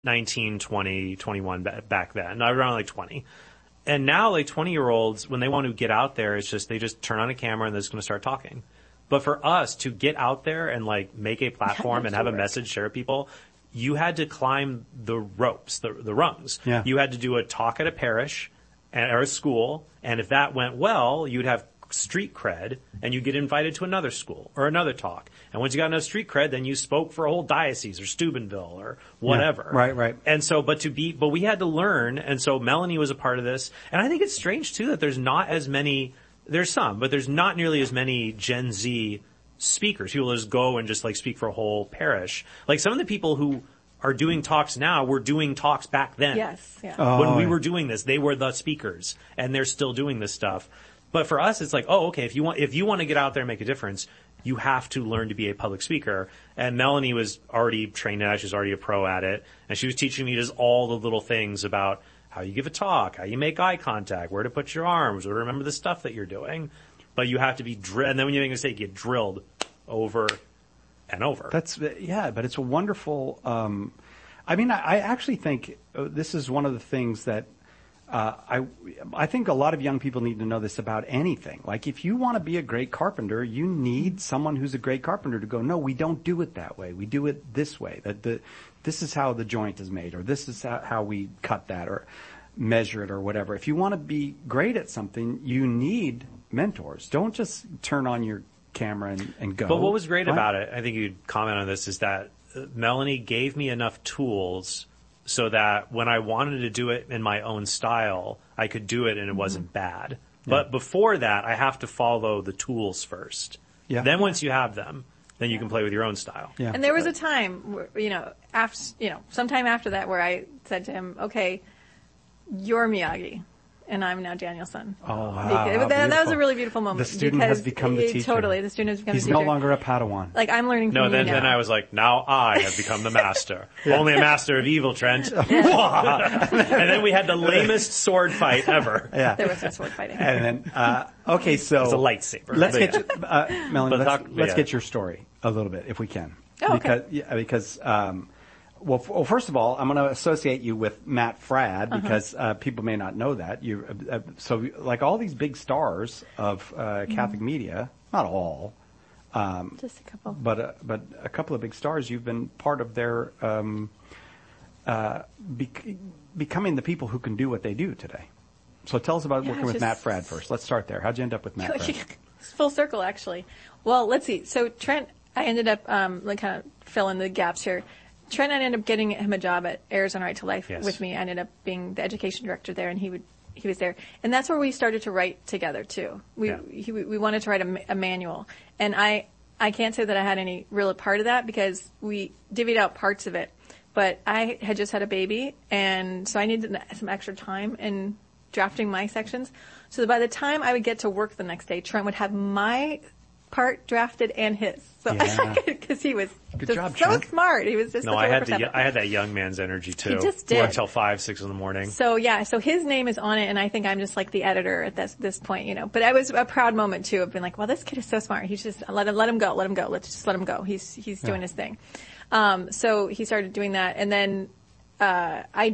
19, 20, 21 back then, around like 20. And now like 20-year-olds, when they want to get out there, it's just, they just turn on a camera and they're just going to start talking. But for us to get out there and like make a platform and have a message, share with people, you had to climb the ropes, the rungs. Yeah. You had to do a talk at a parish or a school, and if that went well, you'd have street cred, and you get invited to another school or another talk. And once you got enough street cred, then you spoke for a whole diocese or Steubenville or whatever. Yeah, right. And so, but we had to learn, and so Melanie was a part of this. And I think it's strange too that there's not as many, there's some, but there's not nearly as many Gen Z speakers. People just go and just like speak for a whole parish. Like some of the people who are doing talks now were doing talks back then. Yes, yeah. When we were doing this, they were the speakers, and they're still doing this stuff. But for us, it's like, oh, okay, if you want to get out there and make a difference, you have to learn to be a public speaker. And Melanie was already trained in that. She was already a pro at it. And she was teaching me just all the little things about how you give a talk, how you make eye contact, where to put your arms, where to remember the stuff that you're doing. But you have to be and then when you make a mistake, you get drilled over and over. But it's a wonderful, I actually think this is one of the things that I think a lot of young people need to know this about anything. Like, if you want to be a great carpenter, you need someone who's a great carpenter to go, no, we don't do it that way. We do it this way. This is how the joint is made, or this is how we cut that, or measure it, or whatever. If you want to be great at something, you need mentors. Don't just turn on your camera and go. But what was great about it, I think you'd comment on this, is that Melanie gave me enough tools so that when I wanted to do it in my own style, I could do it and it wasn't bad. Yeah. But before that, I have to follow the tools first. Yeah. Then once you have them, then you can play with your own style. Yeah. And there was a time, where, sometime after that, where I said to him, okay, you're Miyagi, and I'm now Daniel-san. Oh, wow. That was a really beautiful moment. The student has become the teacher. Totally, the student has become the teacher. He's no longer a Padawan. Like, I'm learning from you now. Then I was like, now I have become the master. Only a master of evil, Trent. And then we had the lamest sword fight ever. Yeah. There was no sword fighting. And then, okay, so... It's a lightsaber. Melanie, let's get your story a little bit, if we can. Oh, okay. Because well, first of all, I'm going to associate you with Matt Fradd because people may not know that. So, like all these big stars of Catholic media, not all, just a couple, but a couple of big stars, you've been part of their becoming the people who can do what they do today. So, tell us about working with Matt Fradd first. Let's start there. How'd you end up with Matt Fradd? It's full circle, actually. Well, let's see. So, Trent, I ended up kind of fill in the gaps here. Trent, I ended up getting him a job at Arizona Right to Life with me. I ended up being the education director there, and he was there. And that's where we started to write together, too. We wanted to write a manual. And I can't say that I had any real part of that because we divvied out parts of it. But I had just had a baby, and so I needed some extra time in drafting my sections. So that by the time I would get to work the next day, Trent would have my part drafted and his. So because he was smart. He was just I had that young man's energy too. He just did. Until 5, 6 in the morning. So so his name is on it, and I think I'm just like the editor at this point, But it was a proud moment too of being like, well, this kid is so smart. He's just let him go. Let's just let him go. He's doing his thing. So he started doing that, and then I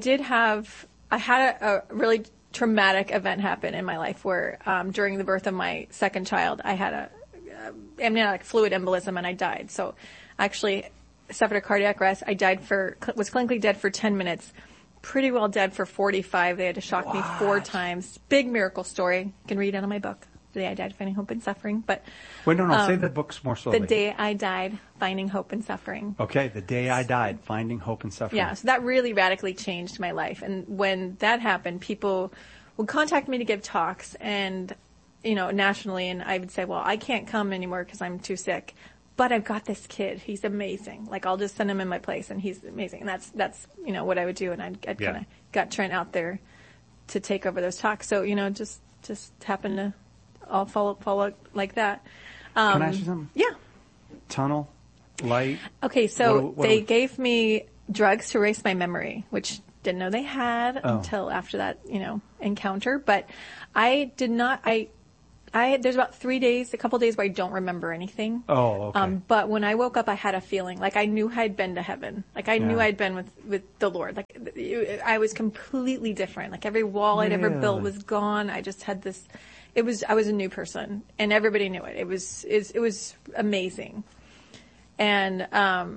had a really traumatic event happen in my life where during the birth of my second child, I had a amniotic fluid embolism, and I died. So I actually suffered a cardiac arrest. I was clinically dead for 10 minutes, pretty well dead for 45. They had to shock me 4 times. Big miracle story. You can read it on my book, The Day I Died, Finding Hope in Suffering. But wait, no, say the books more slowly. The Day I Died, Finding Hope in Suffering. Okay, The Day I Died, Finding Hope in Suffering. Yeah, so that really radically changed my life. And when that happened, people would contact me to give talks, and nationally, and I would say, well, I can't come anymore because I'm too sick, but I've got this kid. He's amazing. Like, I'll just send him in my place, and he's amazing. And that's what I would do, and I'd kind of got Trent out there to take over those talks. So, just happened to all follow like that. Can I ask you something? Yeah. Tunnel, light. Okay, so they gave me drugs to erase my memory, which didn't know they had until after that, encounter. But I did not. there's about 3 days, a couple days where I don't remember anything. Oh, okay. But when I woke up, I had a feeling like I knew I'd been to heaven. Like I knew I'd been with the Lord. Like I was completely different. Like every wall I'd ever built was gone. I just had this, I was a new person and everybody knew it. It was amazing. And,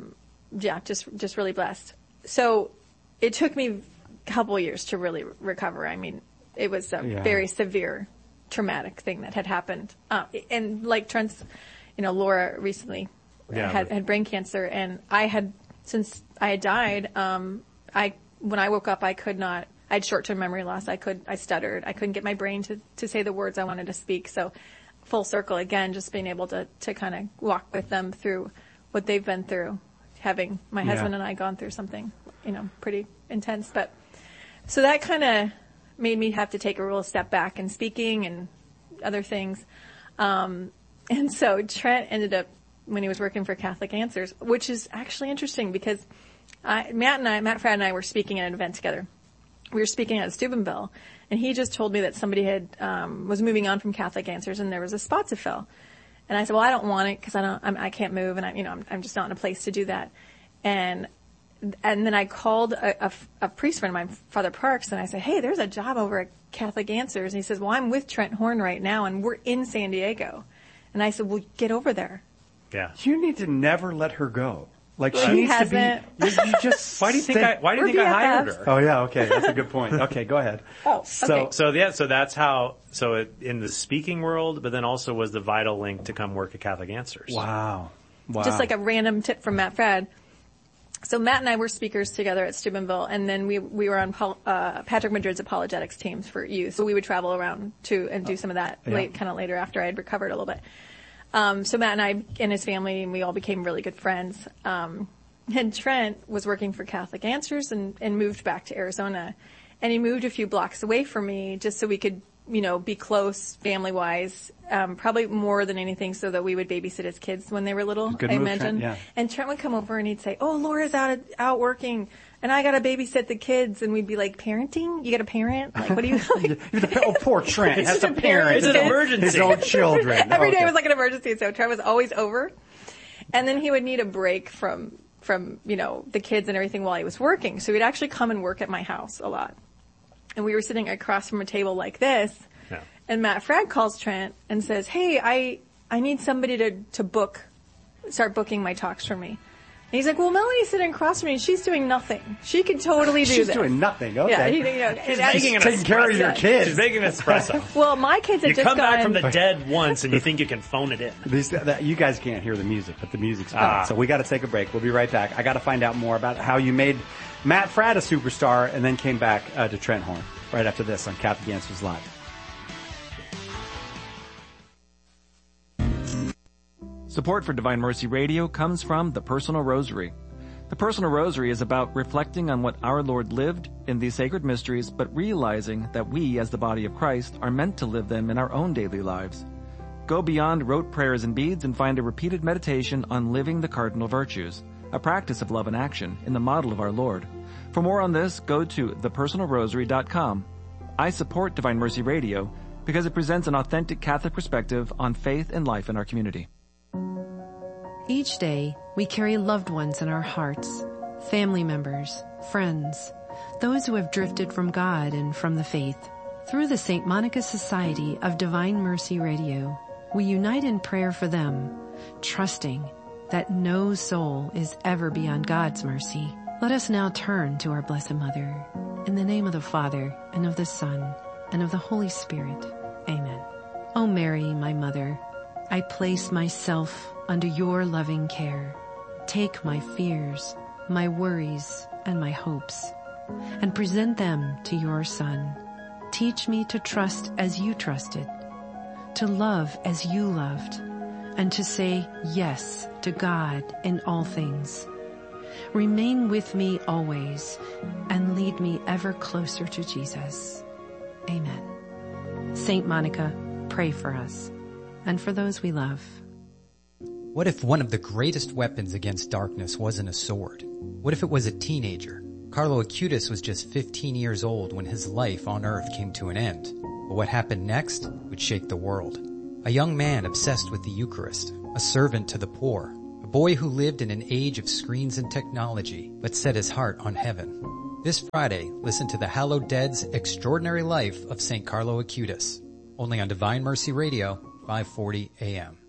just really blessed. So it took me a couple of years to really recover. I mean, it was a very severe traumatic thing that had happened. And like Trent's, Laura recently had brain cancer, and since I had died, when I woke up, I had short-term memory loss. I stuttered. I couldn't get my brain to say the words I wanted to speak. So full circle again, just being able to kind of walk with them through what they've been through, having my husband and I gone through something, pretty intense. But so that kind of made me have to take a real step back in speaking and other things. And so Trent ended up, when he was working for Catholic Answers, which is actually interesting because Matt Fradd and I were speaking at an event together. We were speaking at Steubenville, and he just told me that somebody was moving on from Catholic Answers, and there was a spot to fill. And I said, well, I don't want it because I can't move, and I'm just not in a place to do that. And then I called a priest friend of mine, Father Parks, and I said, hey, there's a job over at Catholic Answers. And he says, well, I'm with Trent Horn right now, and we're in San Diego. And I said, well, get over there. Yeah. You need to never let her go. Like well, she needs hasn't. to be. You just. Why do you think I hired her? Oh yeah, okay, that's a good point. Okay, go ahead. Okay. So that's how. So in the speaking world, but then also was the vital link to come work at Catholic Answers. Wow. Just like a random tip from Matt Fradd. So Matt and I were speakers together at Steubenville, and then we were on Patrick Madrid's apologetics teams for youth. So we would travel around and do some of that later after I had recovered a little bit. So Matt and I and his family, and we all became really good friends. And Trent was working for Catholic Answers and moved back to Arizona. And he moved a few blocks away from me just so we could, be close family-wise, probably more than anything so that we would babysit his kids when they were little, I imagine. Trent, And Trent would come over and he'd say, oh, Laura's out working. And I gotta babysit the kids, and we'd be like, parenting? You gotta parent? Like, what do you like? Oh, poor Trent has to parent. It's an emergency. His own children. Every day was like an emergency, so Trent was always over. And then he would need a break from the kids and everything while he was working. So he'd actually come and work at my house a lot. And we were sitting across from a table like this, and Matt Fradd calls Trent and says, hey, I need somebody to start booking my talks for me. And he's like, well, Melanie's sitting across from me, and she's doing nothing. She could totally do this. She's doing nothing, okay. Yeah, She's making an taking care of your kids. She's making an espresso. Well, my kids have you just come gone. back from the dead once, and you think you can phone it in. You guys can't hear the music, but the music's playing. So we got to take a break. We'll be right back. I got to find out more about how you made Matt Fradd a superstar and then came back to Trent Horn right after this on Catholic Answers Live. Support for Divine Mercy Radio comes from the Personal Rosary. The Personal Rosary is about reflecting on what our Lord lived in these sacred mysteries, but realizing that we, as the body of Christ, are meant to live them in our own daily lives. Go beyond rote prayers and beads and find a repeated meditation on living the cardinal virtues, a practice of love and action in the model of our Lord. For more on this, go to thepersonalrosary.com. I support Divine Mercy Radio because it presents an authentic Catholic perspective on faith and life in our community. Each day, we carry loved ones in our hearts, family members, friends, those who have drifted from God and from the faith. Through the St. Monica Society of Divine Mercy Radio, we unite in prayer for them, trusting that no soul is ever beyond God's mercy. Let us now turn to our Blessed Mother. In the name of the Father, and of the Son, and of the Holy Spirit. Amen. O Mary, my Mother, I place myself under your loving care. Take my fears, my worries, and my hopes, and present them to your Son. Teach me to trust as you trusted, to love as you loved, and to say yes to God in all things. Remain with me always, and lead me ever closer to Jesus. Amen. Saint Monica, pray for us, and for those we love. What if one of the greatest weapons against darkness wasn't a sword? What if it was a teenager? Carlo Acutis was just 15 years old when his life on Earth came to an end. But what happened next would shake the world. A young man obsessed with the Eucharist, a servant to the poor, a boy who lived in an age of screens and technology, but set his heart on heaven. This Friday, listen to the Hallowed Dead's Extraordinary Life of St. Carlo Acutis, only on Divine Mercy Radio, 540 AM.